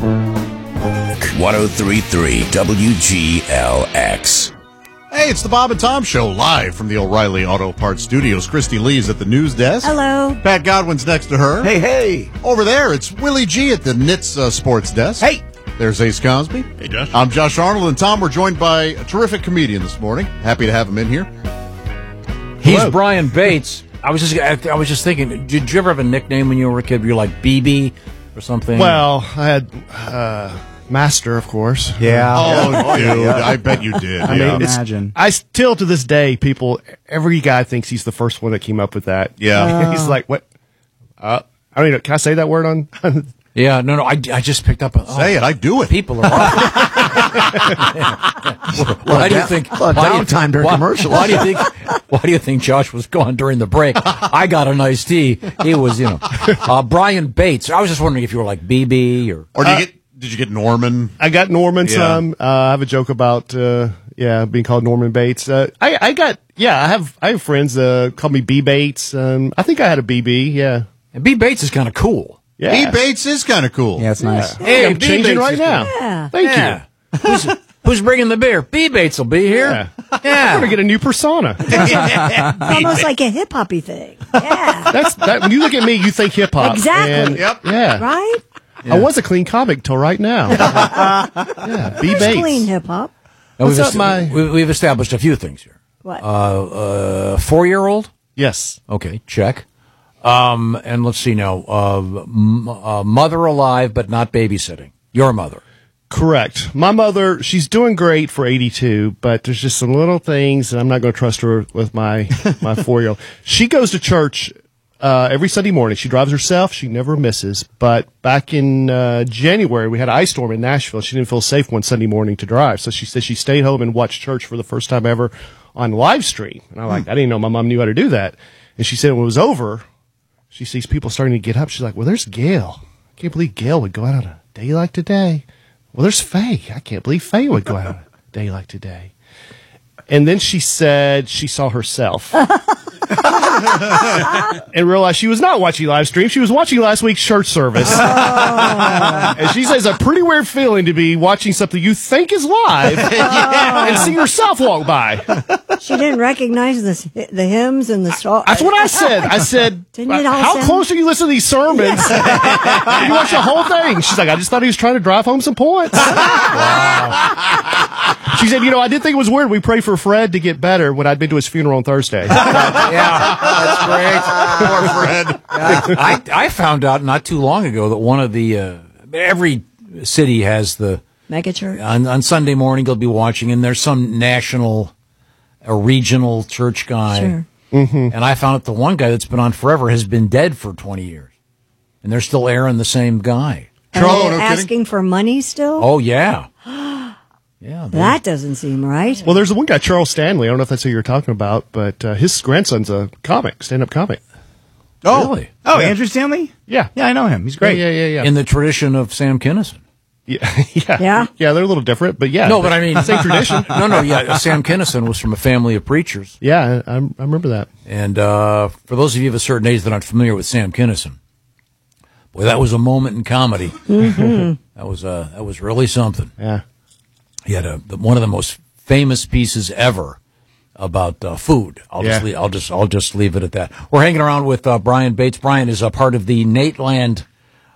103.3 WGLX. Hey, it's the Bob and Tom Show, live from the O'Reilly Auto Parts Studios. Christy Lee's at the news desk. Hello. Pat Godwin's next to her. Hey. Over there, it's Willie G at the Knits sports desk. Hey. There's Ace Cosby. Hey, Josh. I'm Josh Arnold, and Tom, we're joined by a terrific comedian this morning. Happy to have him in here. He's Hello. Brian Bates. I was just thinking, did you ever have a nickname when you were a kid? Were you like BB or something? Well, I had Master, of course. Yeah. Oh, dude, I bet you did. I mean, Imagine. I still, to this day, every guy thinks he's the first one that came up with that. Yeah. He's like, what? I don't even, can I say that word on? yeah, no, I just picked up. Say it, I do it. People are awful. Why do you think? Downtime during commercials. Why do you think Josh was gone during the break? I got a nice tea. He was, Brian Bates. I was just wondering if you were like BB or Did you get Norman? I got Norman Yeah. some. I have a joke about, being called Norman Bates. I have friends, call me B Bates. I think I had a BB, yeah. and B Bates is kind of cool. Yeah. B. Bates is kind of cool. Yeah, it's nice. Hey, I'm B. changing Bates right is now. Yeah. Thank Yeah. you. Who's bringing the beer? B Bates will be here. I'm Yeah. going to get a new persona. Almost like a hip hoppy thing. Yeah. When you look at me, you think hip hop. Exactly. And, Yep. Yeah. Right? I was a clean comic till right now. Yeah. B There's Bates. clean hip hop. Now, What's we've, up, we've established a few things here. What? 4-year-old? Yes. Okay, check. And let's see now. Mother alive, but not babysitting. Your mother. Correct. My mother, she's doing great for 82, but there's just some little things, and I'm not going to trust her with my 4-year-old. She goes to church every Sunday morning. She drives herself. She never misses. But back in January, we had an ice storm in Nashville. She didn't feel safe one Sunday morning to drive, so she said she stayed home and watched church for the first time ever on live stream. And I'm like, I didn't know my mom knew how to do that. And she said when it was over, she sees people starting to get up. She's like, well, there's Gail. I can't believe Gail would go out on a day like today. Well, there's Faye. I can't believe Faye would go out on a day like today. And then she said she saw herself. And realized she was not watching live stream. She was watching last week's church service. And she says it's a pretty weird feeling to be watching something you think is live and see yourself walk by. She didn't recognize the hymns and the songs. That's what I said. I said, Didn't it all how sound- close are you listening to these sermons? You watch the whole thing. She's like, I just thought he was trying to drive home some points. She said, I did think it was weird. We prayed for Fred to get better when I'd been to his funeral on Thursday. Yeah, that's great. Poor Fred. I found out not too long ago that one of the every city has the Megachurch. on Sunday morning they'll be watching, and there's some national, a regional church guy. Sure. Mm-hmm. And I found out the one guy that's been on forever has been dead for 20 years, and they're still airing the same guy. Are Oh, they no kidding? asking for money still? Oh yeah, yeah. That doesn't seem right. Well, there's the one guy, Charles Stanley. I don't know if that's who you're talking about, but his grandson's a comic, stand-up comic. Oh, Really? Oh, Andrew Stanley? Yeah. Yeah, I know him. He's great. Yeah. In the tradition of Sam Kinison. Yeah, they're a little different, but yeah. No, but I mean same tradition. No. Sam Kinison was from a family of preachers. Yeah, I remember that. And for those of you of a certain age that aren't familiar with Sam Kinison, boy, that was a moment in comedy. Mm-hmm. That was really something. Yeah. He had one of the most famous pieces ever about food. I'll just leave it at that. We're hanging around with Brian Bates. Brian is a part of the Nateland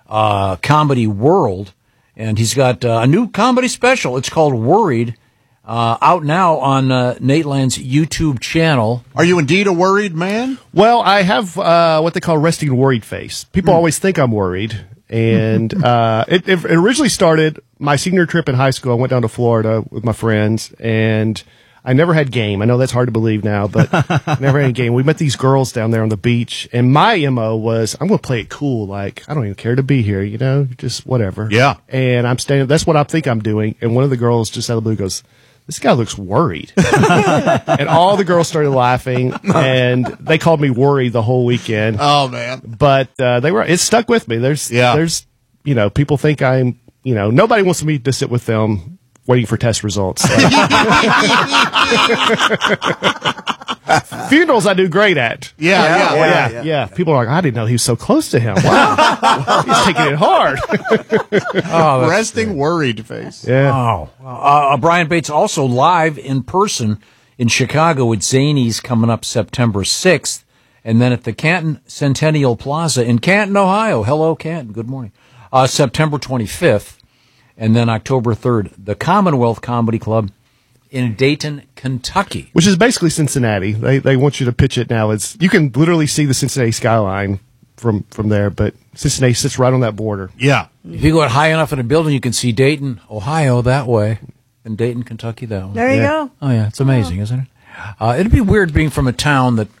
comedy world, and he's got a new comedy special. It's called Worried. Out now on Nateland's YouTube channel. Are you indeed a worried man? Well, I have what they call resting worried face. People always think I'm worried. And it originally started my senior trip in high school. I went down to Florida with my friends, and I never had game. I know that's hard to believe now, but I never had game. We met these girls down there on the beach, and my MO was, I'm going to play it cool. Like, I don't even care to be here, just whatever. Yeah. And I'm standing, that's what I think I'm doing. And one of the girls just out of the blue goes, this guy looks worried. And all the girls started laughing, and they called me worried the whole weekend. Oh, man. But it stuck with me. There's people think I'm, nobody wants me to sit with them waiting for test results. Funerals I do great at. Yeah. People are like, I didn't know he was so close to him. Wow. He's taking it hard. Resting worried face. Yeah. Brian Bates also live in person in Chicago at Zanies coming up September 6th, and then at the Canton Centennial Plaza in Canton, Ohio. Hello, Canton. Good morning. September 25th, and then October 3rd, the Commonwealth Comedy Club in Dayton, Kentucky. Which is basically Cincinnati. They want you to pitch it now. You can literally see the Cincinnati skyline from there, but Cincinnati sits right on that border. Yeah. If you go high enough in a building, you can see Dayton, Ohio that way, and Dayton, Kentucky that way. There you go. Oh, yeah, it's amazing, isn't it? It'd be weird being from a town that,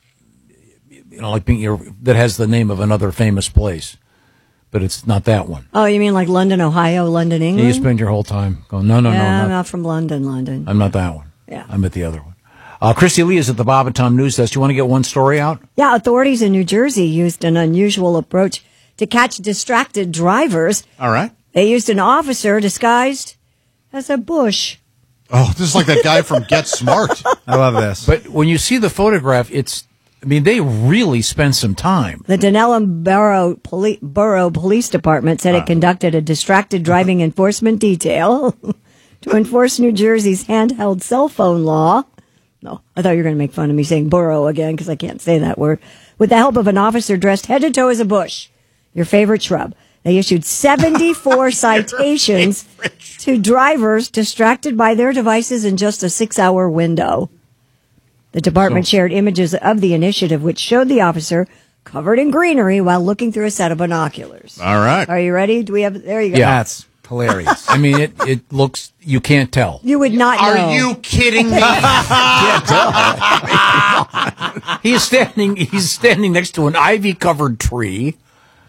that has the name of another famous place, but it's not that one. Oh, you mean like London, Ohio, London, And England? you spend your whole time going, no, I'm not from London. I'm not that one. Yeah. I'm at the other one. Christy Lee is at the Bob and Tom News Desk. Do you want to get one story out? Yeah, authorities in New Jersey used an unusual approach to catch distracted drivers. All right. They used an officer disguised as a bush. Oh, this is like that guy from Get Smart. I love this. But when you see the photograph, they really spend some time. The Denellen Borough Police Department said it conducted a distracted driving enforcement detail to enforce New Jersey's handheld cell phone law. No, I thought you were going to make fun of me saying borough again because I can't say that word. With the help of an officer dressed head to toe as a bush, your favorite shrub. They issued 74 citations to drivers distracted by their devices in just a 6-hour window. The department shared images of the initiative, which showed the officer covered in greenery while looking through a set of binoculars. All right. Are you ready? There you go. Yeah. That's hilarious. It looks, you can't tell. You would not know. Are you kidding me? He's standing next to an ivy-covered tree.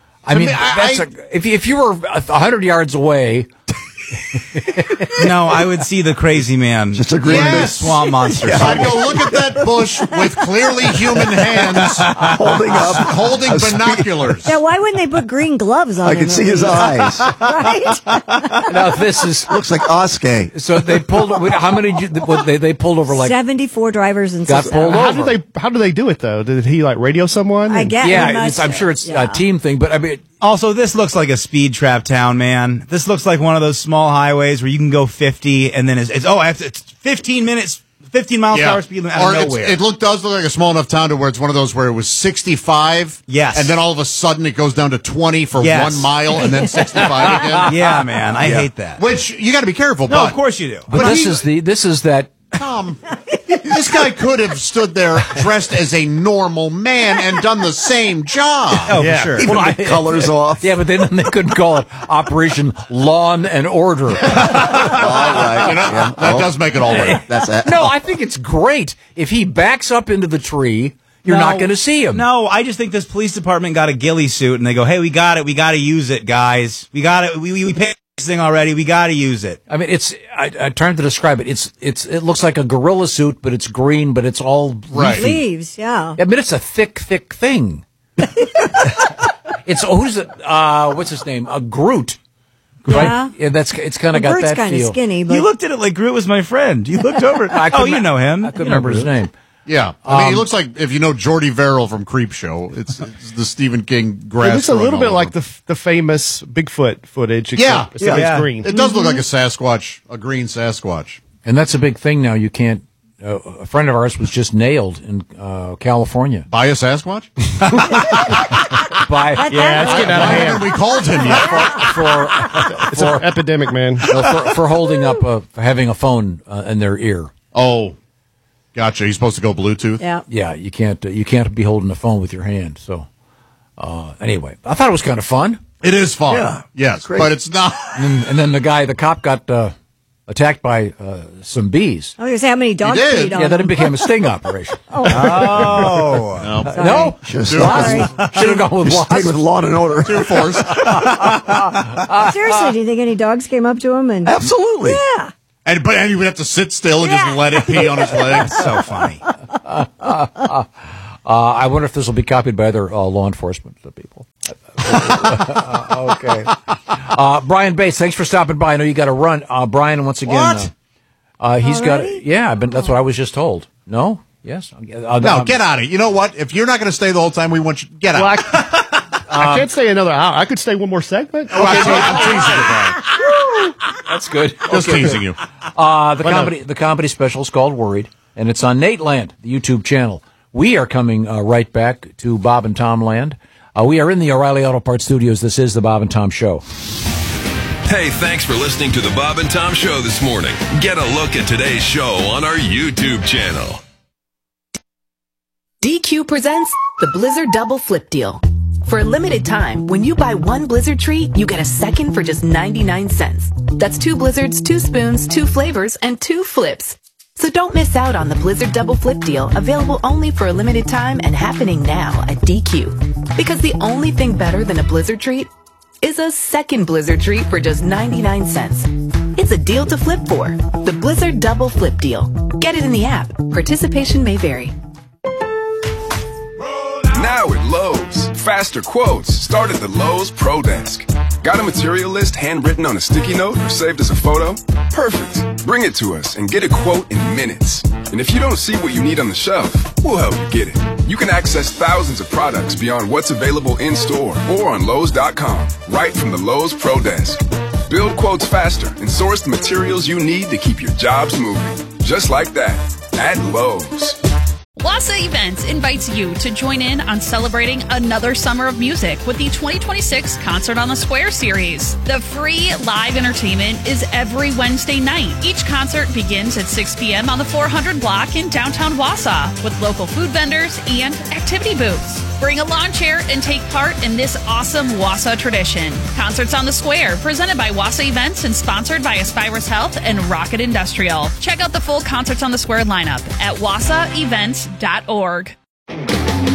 If you were 100 yards away. No, I would see the crazy man. Just a green Yes. swamp monster. I'd go look at that bush with clearly human hands holding binoculars. Now, why wouldn't they put green gloves on I him can see at his least? eyes. Right? Now this is Looks like Oskay. so they pulled. How many? They pulled over like 74 drivers and got 6 pulled hours. over. How do they do it though? Did he radio someone? I guess. Yeah, he must I'm have. sure it's Yeah. a team thing, but Also, this looks like a speed trap town, man. This looks like one of those small highways where you can go 50 and then it's 15 minutes, 15 miles per hour speed limit out of nowhere. It does look like a small enough town to where it's one of those where it was 65. Yes. And then all of a sudden it goes down to 20 for Yes. 1 mile and then 65 again. Yeah, man. I hate that. Which you got to be careful. No, but of course you do. but this is that. Tom, this guy could have stood there dressed as a normal man and done the same job. Oh, Yeah. for sure. Even the colors off. Yeah, but then they couldn't call it Operation Lawn and Order. All right. You know, Yeah. that does make it all right. That's it. No, I think it's great if he backs up into the tree. You're not going to see him. No, I just think this police department got a ghillie suit and they go, hey, we got it. We got to use it, guys. We got it. We paid this thing already. We got to use it. I mean, I trying to describe it. It looks like a gorilla suit, but it's green, but it's all Right. leafy. Leaves, yeah. I mean, it's a thick thing. Who's it? What's his name? A Groot. Right? Yeah, it's kind of got Bert's that kind of feel. skinny, but You looked at it like Groot was my friend. You looked over. You know him. I couldn't remember his name. Yeah. I mean, he looks like, if you know Jordy Verrill from Creepshow, it's the Stephen King grass. It looks a little growing bit all like over. the famous Bigfoot footage. Yeah. Except Yeah. it's green. It does look like a Sasquatch, a green Sasquatch. And that's a big thing now. You can't. A friend of ours was just nailed in California By a Sasquatch? by Yeah, it's getting out of Why hand. haven't we called him yet? It's an epidemic, man. for holding up for having a phone in their ear. Oh, gotcha. He's supposed to go Bluetooth? yeah. Yeah, you can't be holding a phone with your hand. So anyway, I thought it was kind of fun. It is fun. Yeah. Yes, Great. but it's not. And then the cop got attacked by some bees. I was going to say, how many dogs did? peed on Yeah, then it him? became a sting operation. Oh. No, Should Sorry. should have gone with Stay with wasps. Law and Order. Force. Seriously, do you think any dogs came up to him? And Absolutely. yeah. And you would have to sit still and just let it pee on his legs. So funny. I wonder if this will be copied by other law enforcement people. Okay. Brian Bates, thanks for stopping by. I know you got to run. Brian, once again, What? he's got. Already? Yeah, that's what I was just told. No. Yes. No, get out of it. You know what? If you're not going to stay the whole time, we want you get out. Well, I can't stay another hour. I could stay one more segment. I'm teasing you. That's good. Just teasing you. The comedy special is called Worried, and it's on Nateland, the YouTube channel. We are coming right back to Bob and Tom Land. We are in the O'Reilly Auto Parts studios. This is the Bob and Tom Show. Hey, thanks for listening to the Bob and Tom Show this morning. Get a look at today's show on our YouTube channel. DQ presents the Blizzard Double Flip Deal. For a limited time, when you buy one Blizzard treat, you get a second for just 99 cents. That's 2 Blizzards, 2 spoons, 2 flavors, and 2 flips. So don't miss out on the Blizzard Double Flip Deal, available only for a limited time and happening now at DQ. Because the only thing better than a Blizzard treat is a second Blizzard treat for just 99 cents. It's a deal to flip for. The Blizzard Double Flip Deal. Get it in the app. Participation may vary. Now at Lowe's, faster quotes start at the Lowe's Pro Desk. Got a material list handwritten on a sticky note or saved as a photo? Perfect. Bring it to us and get a quote in minutes. And if you don't see what you need on the shelf, we'll help you get it. You can access thousands of products beyond what's available in store or on Lowe's.com, right from the Lowe's Pro Desk. Build quotes faster and source the materials you need to keep your jobs moving. Just like that, at Lowe's. Wassa Events invites you to join in on celebrating another summer of music with the 2026 Concert on the Square series. The free live entertainment is every Wednesday night. Each concert begins at 6 p.m. on the 400 block in downtown Wausau with local food vendors and activity booths. Bring a lawn chair and take part in this awesome Wausau tradition. Concerts on the Square, presented by Wassa Events and sponsored by Aspirus Health and Rocket Industrial. Check out the full Concerts on the Square lineup at wassaevents.org.